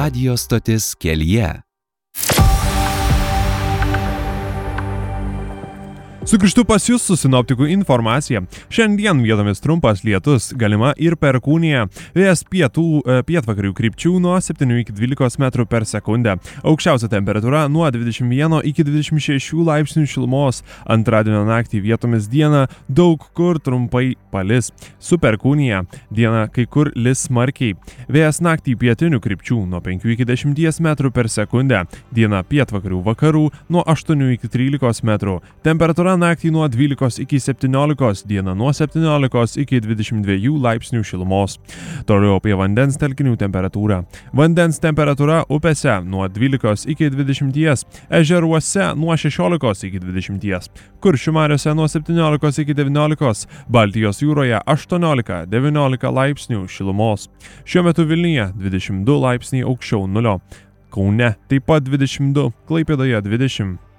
radijo stotis kelyje. Sugrįžtu pas jūs su sinoptikų informacija. Šiandien vietomis trumpas lietus, galima ir perkūnija. Vėjas pietvakarių krypčių nuo 7 iki 12 metrų per sekundę. Aukščiausia temperatūra nuo 21 iki 26 laipsnių šilumos. Antradienio naktį vietomis dieną daug kur trumpai palis. Su perkūnija dieną kai kur lis smarkiai. Vėjas naktį pietinių krypčių nuo 5 iki 10 metrų per sekundę. Diena pietvakarių vakarų nuo 8 iki 13 metrų. Temperatūra naktį nuo 12 iki 17, dieną nuo 17 iki 22 laipsnių šilumos. Toliau apie vandens telkinių temperatūrą. Vandens temperatūra upėse nuo 12 iki 20, ežeruose nuo 16 iki 20, Kuršių mariose nuo 17 iki 19, Baltijos jūroje 18-19 laipsnių šilumos. Šiuo metu Vilniuje 22 laipsniai aukščiau nulio. Kaune taip pat 22, Klaipėdoje 20.